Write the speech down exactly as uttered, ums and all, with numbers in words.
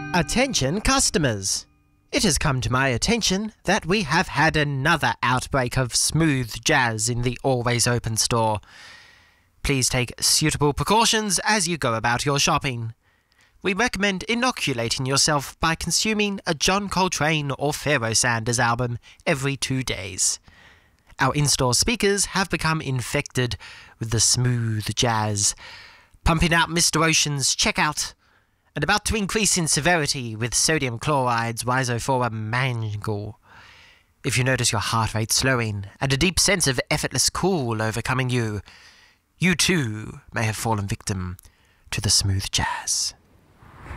Attention customers! It has come to my attention that we have had another outbreak of smooth jazz in the Always Open store. Please take suitable precautions as you go about your shopping. We recommend inoculating yourself by consuming a John Coltrane or Pharoah Sanders album every two days. Our in-store speakers have become infected with the smooth jazz, pumping out Mister Ocean's Checkout, and about to increase in severity with sodium chloride's Rhizophora mangle. If you notice your heart rate slowing and a deep sense of effortless cool overcoming you, you too may have fallen victim to the smooth jazz.